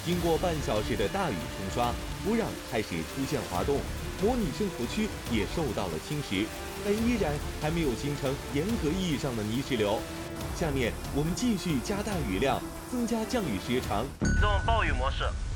经过半小时的大雨冲刷，土壤开始出现滑动，模拟生活区也受到了侵蚀，但依然还没有形成严格意义上的泥石流。下面我们继续加大雨量，增加降雨时长， 启动暴雨模式。